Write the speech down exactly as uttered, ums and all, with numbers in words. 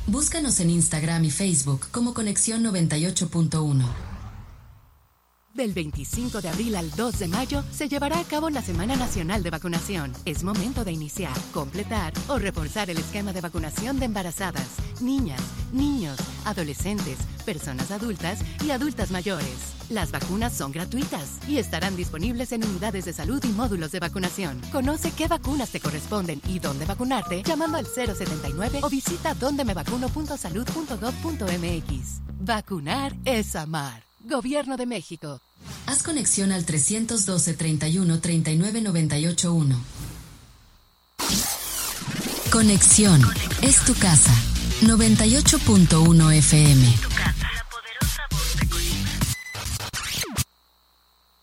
Búscanos en Instagram y Facebook como Conexión noventa y ocho punto uno. Del veinticinco de abril al dos de mayo se llevará a cabo la Semana Nacional de Vacunación. Es momento de iniciar, completar o reforzar el esquema de vacunación de embarazadas, niñas, niños, adolescentes, personas adultas y adultas mayores. Las vacunas son gratuitas y estarán disponibles en unidades de salud y módulos de vacunación. Conoce qué vacunas te corresponden y dónde vacunarte llamando al cero setenta y nueve o visita donde me vacuno punto salud punto gov punto mx. Vacunar es amar. Gobierno de México. Haz conexión al trescientos doce, treinta y uno, treinta y nueve, noventa y ocho uno. Conexión. Es tu casa. noventa y ocho punto uno F M.